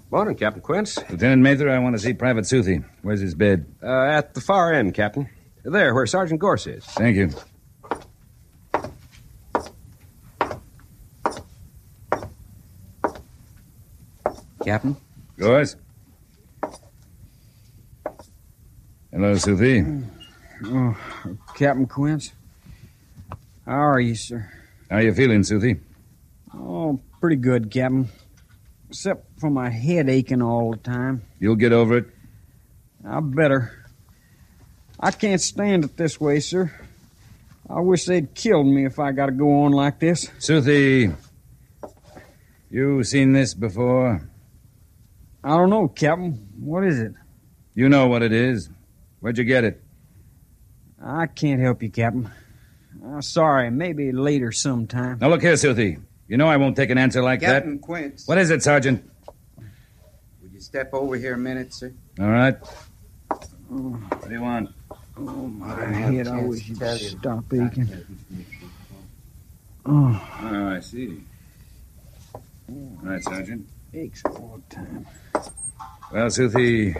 Morning, Captain Quince. Lieutenant Mather, I want to see Private Southey. Where's his bed? At the far end, Captain. There, where Sergeant Gorse is. Thank you. Captain? Gorse? Hello, Southey. Oh, Captain Quince. How are you, sir? How are you feeling, Southey? Oh, pretty good, Captain. Except for my head aching all the time. You'll get over it. I better. I can't stand it this way, sir. I wish they'd killed me if I got to go on like this. Southey, you seen this before? I don't know, Captain. What is it? You know what it is. Where'd you get it? I can't help you, Captain. Sorry, maybe later sometime. Now, look here, Southey. You know I won't take an answer like that. Captain Quince. What is it, Sergeant? Would you step over here a minute, sir? All right. What do you want? Oh, my head. I wish you'd stop aching. Oh. Oh, I see. All right, Sergeant. Aches all the time. Well, Southey,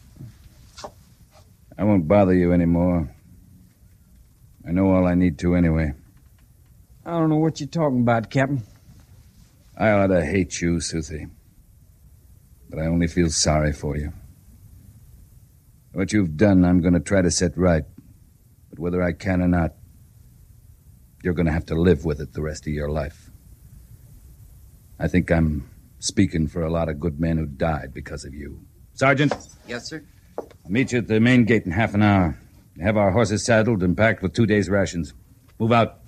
I won't bother you anymore. I know all I need to anyway. I don't know what you're talking about, Captain. I ought to hate you, Southey. But I only feel sorry for you. What you've done, I'm going to try to set right. But whether I can or not, you're going to have to live with it the rest of your life. I think I'm speaking for a lot of good men who died because of you. Sergeant? Yes, sir? I'll meet you at the main gate in half an hour. Have our horses saddled and packed with 2 days' rations. Move out.